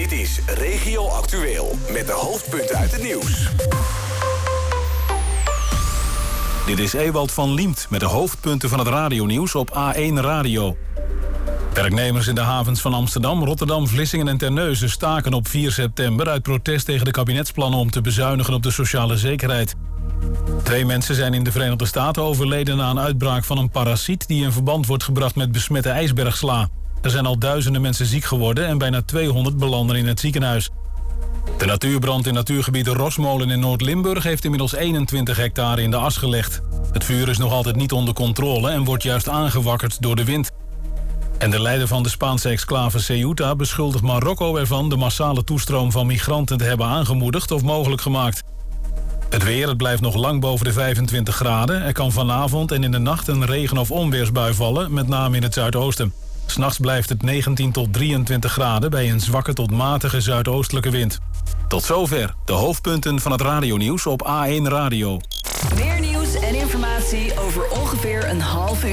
Dit is Regio Actueel met de hoofdpunten uit het nieuws. Dit is Ewald van Liemt met de hoofdpunten van het radionieuws op A1 Radio. Werknemers in de havens van Amsterdam, Rotterdam, Vlissingen en Terneuzen staken op 4 september... uit protest tegen de kabinetsplannen om te bezuinigen op de sociale zekerheid. 2 mensen zijn in de Verenigde Staten overleden na een uitbraak van een parasiet... die in verband wordt gebracht met besmette ijsbergsla. Er zijn al duizenden mensen ziek geworden en bijna 200 belanden in het ziekenhuis. De natuurbrand in natuurgebied Rosmolen in Noord-Limburg heeft inmiddels 21 hectare in de as gelegd. Het vuur is nog altijd niet onder controle en wordt juist aangewakkerd door de wind. En de leider van de Spaanse exclave Ceuta beschuldigt Marokko ervan de massale toestroom van migranten te hebben aangemoedigd of mogelijk gemaakt. Het weer, het blijft nog lang boven de 25 graden. Er kan vanavond en in de nacht een regen- of onweersbui vallen, met name in het zuidoosten. 's Nachts blijft het 19 tot 23 graden bij een zwakke tot matige zuidoostelijke wind. Tot zover de hoofdpunten van het radionieuws op A1 Radio. Meer nieuws en informatie over ongeveer een half uur.